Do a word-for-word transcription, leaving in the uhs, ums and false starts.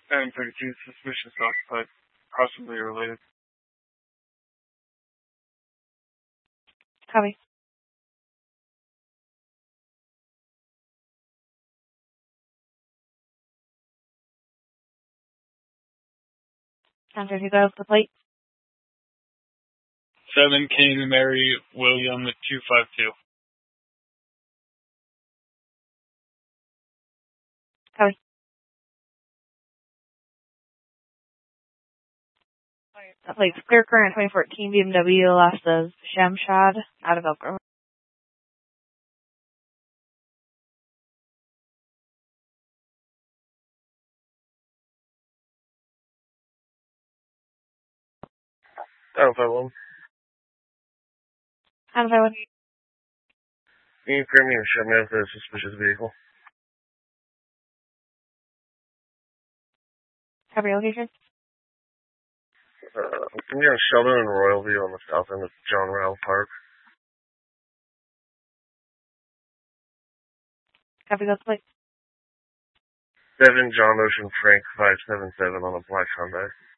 M thirty-two, suspicious occupied, possibly related. Copy. ten thirty, that was the plate. seven Kane Mary William two five two. Copy. That plate's clear current twenty fourteen B M W, last of Shamshad, out of Elk Grove. Oh, five one. How did I win? Can you clear me and shut me out for a suspicious vehicle? Copy location? Uh, I'm near Sheldon and Royalview on the south end of John Ralph Park. Copy that plate. seven John Ocean Frank five seven seven on a black Hyundai.